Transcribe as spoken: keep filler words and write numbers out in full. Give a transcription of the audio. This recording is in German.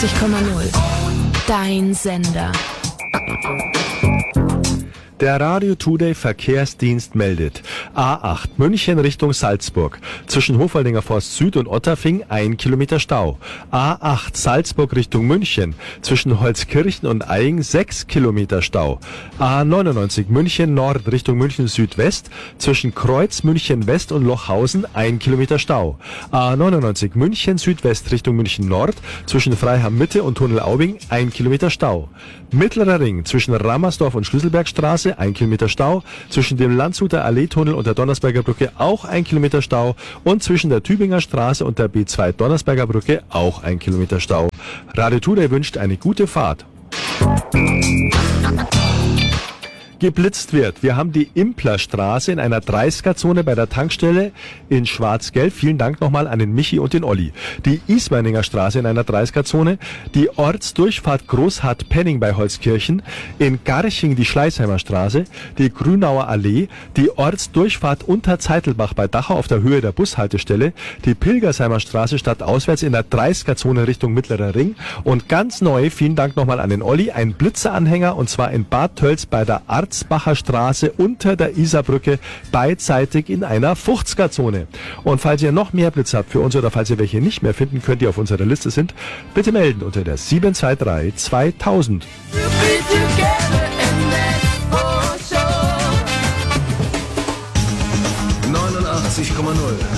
neunundachtzig Komma null. Dein Sender. Der Radio Today Verkehrsdienst meldet. A acht München Richtung Salzburg. Zwischen Hofaldinger Forst Süd und Otterfing ein Kilometer Stau. A acht Salzburg Richtung München. Zwischen Holzkirchen und Aigen sechs Kilometer Stau. A neunundneunzig München Nord Richtung München Südwest. Zwischen Kreuz München West und Lochhausen ein Kilometer Stau. A neunundneunzig München Südwest Richtung München Nord. Zwischen Freiham Mitte und Tunnel Aubing ein Kilometer Stau. Mittlerer Ring zwischen Rammersdorf und Schlüsselbergstraße ein Kilometer Stau, zwischen dem Landshuter Allee-Tunnel und der Donnersberger Brücke auch ein Kilometer Stau und zwischen der Tübinger Straße und der B zwei Donnersberger Brücke auch ein Kilometer Stau. Radio Today wünscht eine gute Fahrt. Geblitzt wird. Wir haben die Implerstraße in einer dreißiger-Zone bei der Tankstelle in Schwarz-Gelb. Vielen Dank nochmal an den Michi und den Olli. Die Ismaininger Straße in einer dreißiger-Zone. Die Ortsdurchfahrt Großhardt-Penning bei Holzkirchen. In Garching die Schleißheimer Straße. Die Grünauer Allee. Die Ortsdurchfahrt Unterzeitelbach bei Dachau auf der Höhe der Bushaltestelle. Die Pilgersheimer Straße stadtauswärts in der dreißiger-Zone Richtung Mittlerer Ring. Und ganz neu, vielen Dank nochmal an den Olli, ein Blitzeranhänger und zwar in Bad Tölz bei der Arzbacher Straße unter der Isarbrücke beidseitig in einer fünfziger-Zone. Und falls ihr noch mehr Blitze habt für uns oder falls ihr welche nicht mehr finden könnt, die auf unserer Liste sind, bitte melden unter der sieben zwei drei zweitausend. neunundachtzig Komma null